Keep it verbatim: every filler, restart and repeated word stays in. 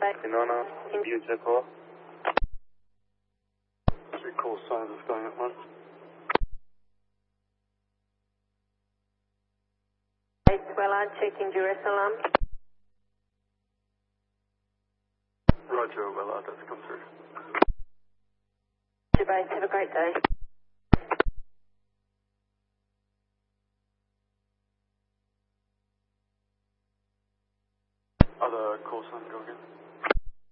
Nana, computer call. Three call signs is going at once. Well, I'm checking duress alarm. Roger, well, that's come through. Base, have a great day. Other call signs go again.